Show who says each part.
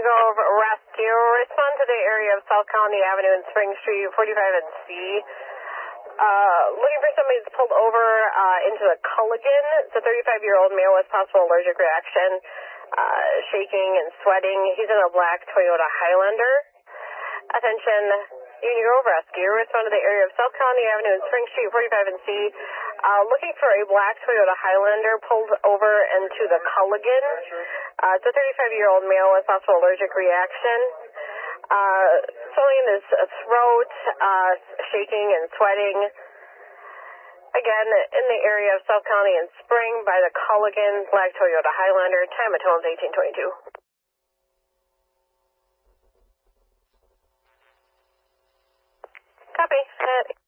Speaker 1: Union Grove Rescue. Respond to the area of South Colony Avenue and Spring Street, 45 and C. Looking for somebody that's pulled over into the Culligan. It's a 35-year-old male with possible allergic reaction, shaking and sweating. He's in a black Toyota Highlander. Attention, Union Grove Rescue. Respond to the area of South Colony Avenue and Spring Street, 45 and C. Looking for a black Toyota Highlander pulled over into the Culligan. It's a 35-year-old male with possible allergic reaction. Swelling in his throat, shaking and sweating. Again, in the area of South Colony and Spring by the Culligan, black Toyota Highlander. Time at home is 1822. Copy.